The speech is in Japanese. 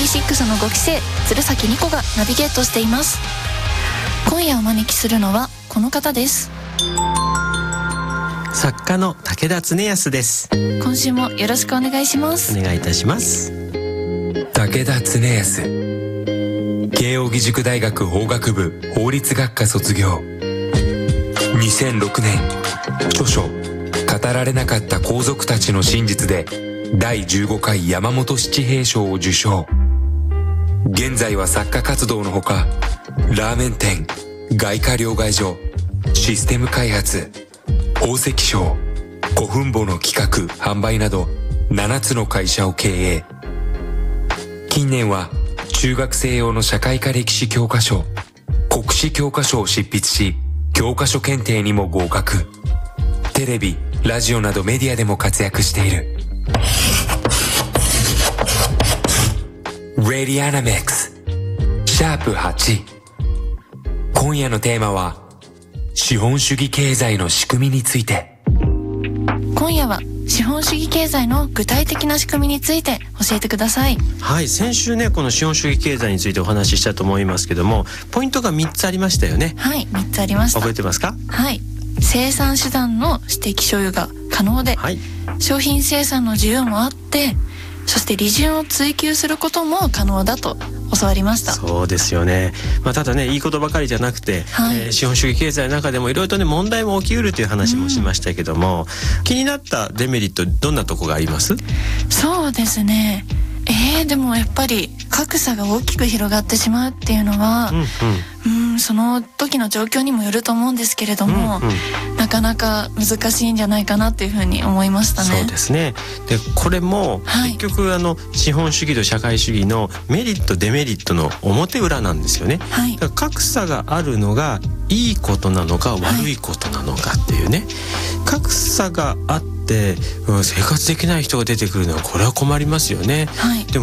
26の5期生鶴崎ニコがナビゲートしています。今夜お招きするのはこの方です。 作家の武田恒康です。 今週もよろしくお願いします。 お願いいたします。 武田恒康、慶應義塾大学法学部法律学科卒業。2006年、著書語られなかった皇族たちの真実で第15回山本七平賞を受賞。現在は作家活動のほか、ラーメン店、外貨両替所、システム開発、宝石商、古墳墓の企画・販売など7つの会社を経営。近年は中学生用の社会科歴史教科書、国史教科書を執筆し、教科書検定にも合格。テレビ、ラジオなどメディアでも活躍している。レディアナミックス#8。今夜のテーマは資本主義経済の仕組みについて。 今夜は資本主義経済の具体的な仕組みについて教えてください。 はい、先週ねこの資本主義経済についてお話ししたと思いますけども、ポイントが3つありましたよね。 はい、3つありました。 覚えてますか？ はい、生産手段の私的所有が可能で、 はい、 商品生産の自由もあって、そして利潤を追求することも可能だと教わりました。 そうですよね。ただね、いいことばかりじゃなくて、資本主義経済の中でもいろいろとね問題も起きうるという話もしましたけども、気になったデメリットどんなとこがあります？ そうですね、でもやっぱり格差が大きく広がってしまうっていうのは、その時の状況にもよると思うんですけれども、なかなか難しいんじゃないかなっていうふうに思いましたね。 そうですね。でこれも結局、資本主義と社会主義のメリットデメリットの表裏なんですよね。だから格差があるのがいいことなのか悪いことなのかっていうね、格差があって生活できない人が出てくるのはこれは困りますよね。でも